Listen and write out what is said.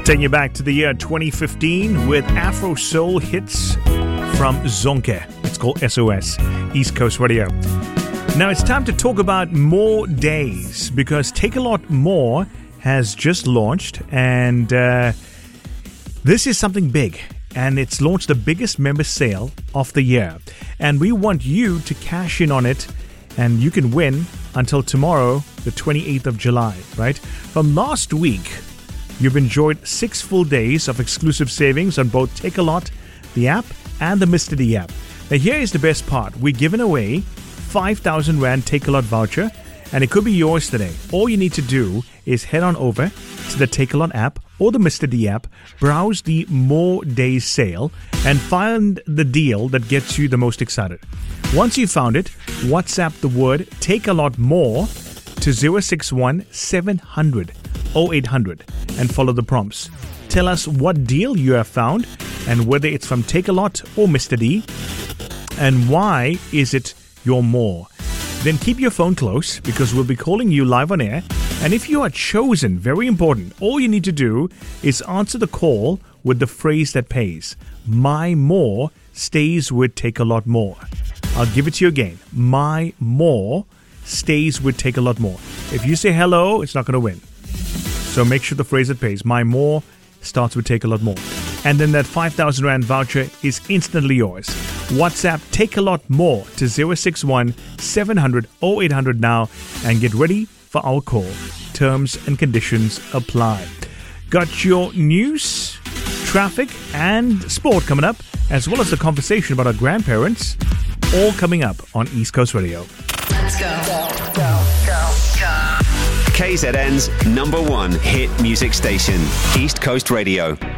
Taking you back to the year 2015 with Afro Soul hits from Zonke. It's called SOS, East Coast Radio. Now it's time to talk about More Days because Take a Lot More has just launched, and this is something big. And it's launched the biggest member sale of the year. And we want you to cash in on it, and you can win until tomorrow, the 28th of July, right? From last week, you've enjoyed 6 full days of exclusive savings on both Take a Lot, the app, and the Mr. D app. Now here is the best part. We're giving away 5,000 Rand Take a Lot voucher, and it could be yours today. All you need to do is head on over to the Take a Lot app or the Mr. D app, browse the More Days sale, and find the deal that gets you the most excited. Once you've found it, WhatsApp the word Take a Lot More to 061 700 0800 and follow the prompts. Tell us what deal you have found and whether it's from Take a Lot or Mr. D, and why is it your more. Then keep your phone close because we'll be calling you live on air. And if you are chosen, very important, all you need to do is answer the call with the phrase that pays. My more stays with Take a Lot More. I'll give it to you again. My more stays with Take a Lot More. If you say hello, it's not going to win. So make sure the phrase that pays. My more starts with Take a Lot More. And then that 5,000 Rand voucher is instantly yours. WhatsApp Take a Lot More to 061 700 0800 now and get ready for our call. Terms and conditions apply. Got your news, traffic, and sport coming up, as well as the conversation about our grandparents, all coming up on East Coast Radio. Let's go. KZN's #1 hit music station, East Coast Radio.